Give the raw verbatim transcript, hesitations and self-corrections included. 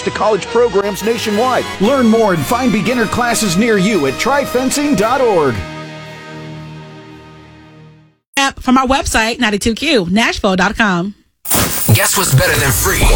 to college programs nationwide. Learn more and find beginner classes near you at try fencing dot org. From our website, ninety-two Q, Nashville dot com. Guess what's better than free?